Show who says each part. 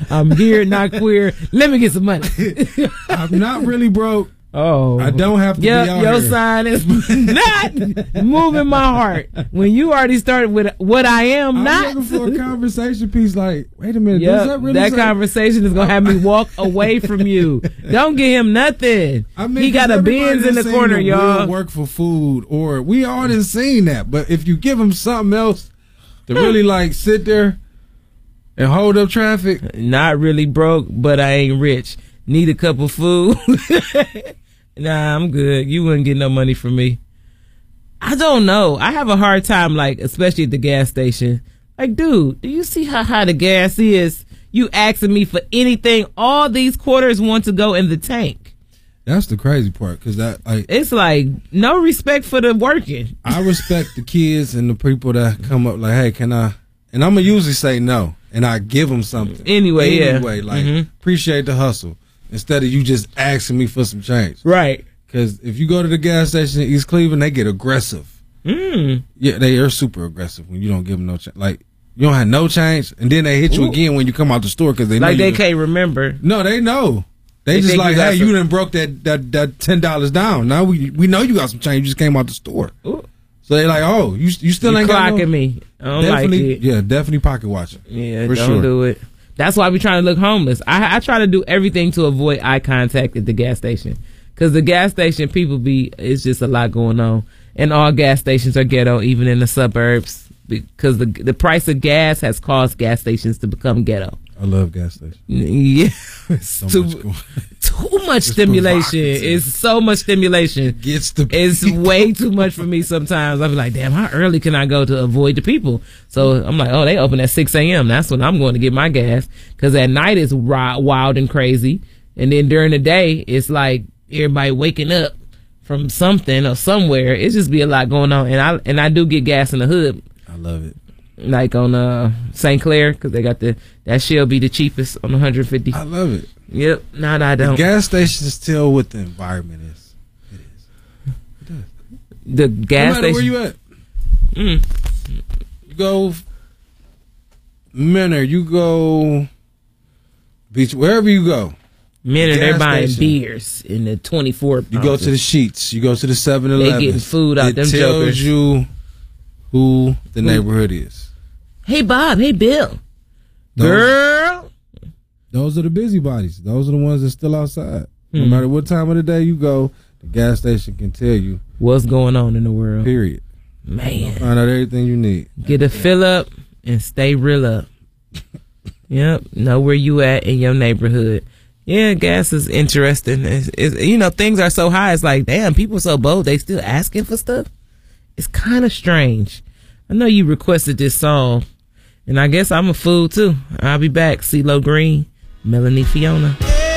Speaker 1: I'm here, not queer. Let me get some money.
Speaker 2: I'm not really broke.
Speaker 1: Oh,
Speaker 2: I don't have to be out
Speaker 1: your
Speaker 2: here.
Speaker 1: sign is not moving my heart. When you already started with what I am
Speaker 2: I'm
Speaker 1: not.
Speaker 2: looking for a conversation piece. Like, wait a minute, does that really
Speaker 1: that
Speaker 2: say?
Speaker 1: conversation is gonna have me walk away from you. Don't get him nothing.
Speaker 2: I mean,
Speaker 1: he got a Benz in the corner, y'all.
Speaker 2: Work for food, or we already seen that. But if you give him something else to really like sit there and hold up traffic,
Speaker 1: not really broke, but I ain't rich. Need a cup of food. Nah, I'm good. You wouldn't get no money from me. I don't know. I have a hard time, like, especially at the gas station. Like, dude, do you see how high the gas is? You asking me for anything? All these quarters want to go in the tank.
Speaker 2: that's the crazy part, because
Speaker 1: it's like no respect for the working.
Speaker 2: I respect the kids and the people that come up like, hey, can I? And I'm gonna usually say no, and I give them something
Speaker 1: anyway.
Speaker 2: Like appreciate the hustle instead of you just asking me for some change.
Speaker 1: Right.
Speaker 2: Because if you go to the gas station in East Cleveland, they get aggressive. Yeah, they are super aggressive when you don't give them no change. Like, you don't have no change, and then they hit you again when you come out the store because they know
Speaker 1: they can't remember.
Speaker 2: No, they know. They just like, hey, you done broke that $10 down. Now we know you got some change. You just came out the store.
Speaker 1: Ooh.
Speaker 2: So they like, oh, you still ain't got
Speaker 1: clocking me. I don't like it.
Speaker 2: Yeah, definitely pocket watching.
Speaker 1: Yeah, don't do it. That's why we trying to look homeless. I try to do everything to avoid eye contact at the gas station. Because the gas station people it's just a lot going on. And all gas stations are ghetto, even in the suburbs. Because the price of gas has caused gas stations to become ghetto.
Speaker 2: I love gas stations.
Speaker 1: Yeah. Too much stimulation. It's so much stimulation. It's way too much for me sometimes. I'll be like, damn, how early can I go to avoid the people? So I'm like, oh, they open at 6 a.m. That's when I'm going to get my gas. Because at night it's wild and crazy. And then during the day, it's like everybody waking up from something or somewhere. It just be a lot going on. And I do get gas in the hood.
Speaker 2: I love it.
Speaker 1: Like on St. Clair, because they got that shell be the cheapest on 150.
Speaker 2: I love it.
Speaker 1: Yep. No, I don't.
Speaker 2: The gas station is still what the environment is. It is. It does.
Speaker 1: The gas
Speaker 2: no matter
Speaker 1: station.
Speaker 2: Where you at? You go Menor, you go Beach, wherever you go.
Speaker 1: Menor, they're buying beers in the 24.
Speaker 2: You go to the Sheets. You go to the 7-Eleven.
Speaker 1: They getting food out them jokers.
Speaker 2: It tells you who the neighborhood is.
Speaker 1: Hey, Bob. Hey, Bill. Girl.
Speaker 2: Those are the busybodies. Those are the ones that's still outside. No matter what time of the day you go, the gas station can tell you
Speaker 1: what's going on in the world.
Speaker 2: Period.
Speaker 1: Man.
Speaker 2: Find out everything you need.
Speaker 1: Get a fill up and stay real up. Yep. Know where you at in your neighborhood. Yeah, gas is interesting. It's things are so high. It's like, damn, people so bold. They still asking for stuff. It's kind of strange. I know you requested this song, and I guess I'm a fool too. I'll be back. CeeLo Green, Melanie Fiona.